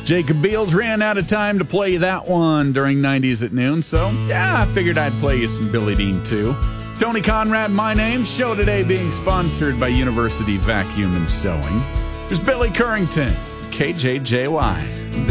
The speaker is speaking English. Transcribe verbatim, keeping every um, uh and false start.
Jacob Beals ran out of time to play that one during nineties at noon, so yeah, I figured I'd play you some Billy Dean too. Tony Conrad, my name. Show today being sponsored by University Vacuum and Sewing. There's Billy Currington, K J J Y.